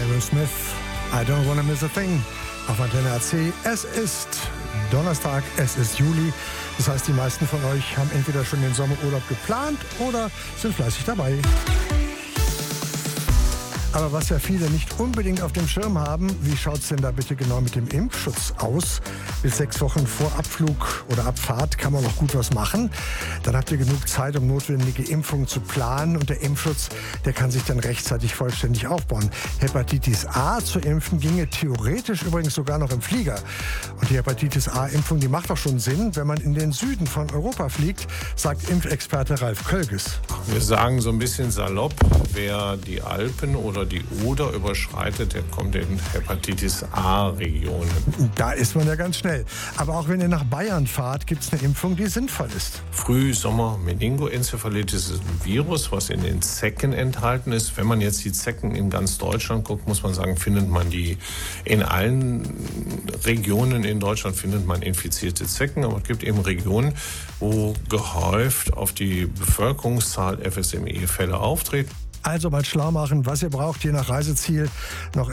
Aerosmith, I don't wanna miss a thing. Auf Antenne AC. Es ist Donnerstag, es ist Juli. Das heißt, die meisten von euch haben entweder schon den Sommerurlaub geplant oder sind fleißig dabei. Aber was ja viele nicht unbedingt auf dem Schirm haben, wie schaut es denn da bitte genau mit dem Impfschutz aus? Bis 6 Wochen vor Abflug oder Abfahrt kann man noch gut was machen. Dann habt ihr genug Zeit, um notwendige Impfungen zu planen. Und der Impfschutz, der kann sich dann rechtzeitig vollständig aufbauen. Hepatitis A zu impfen ginge theoretisch übrigens sogar noch im Flieger. Und die Hepatitis A-Impfung, die macht doch schon Sinn, wenn man in den Süden von Europa fliegt, sagt Impfexperte Ralf Kölges. Wir sagen so ein bisschen salopp, wer die Alpen oder die Oder überschreitet, der kommt in Hepatitis A-Regionen. Da ist man ja ganz schnell. Aber auch wenn ihr nach Bayern fahrt, gibt es eine Impfung, die sinnvoll ist. Frühsommer-Meningoenzephalitis ist ein Virus, was in den Zecken enthalten ist. Wenn man jetzt die Zecken in ganz Deutschland guckt, muss man sagen, findet man die in allen Regionen in Deutschland findet man infizierte Zecken. Aber es gibt eben Regionen, wo gehäuft auf die Bevölkerungszahl FSME-Fälle auftreten. Also mal schlau machen, was ihr braucht, je nach Reiseziel. Noch